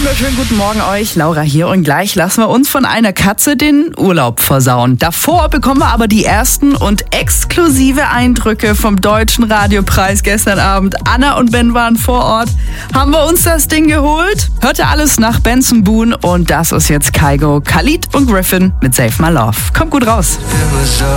Wunderschönen guten Morgen euch, Laura hier, und gleich lassen wir uns von einer Katze den Urlaub versauen. Davor bekommen wir aber die ersten und exklusive Eindrücke vom Deutschen Radiopreis gestern Abend. Anna und Ben waren vor Ort. Haben wir uns das Ding geholt? Hörte alles nach Benson Boone und das ist jetzt Kygo, Khalid und Griffin mit Save My Love. Kommt gut raus.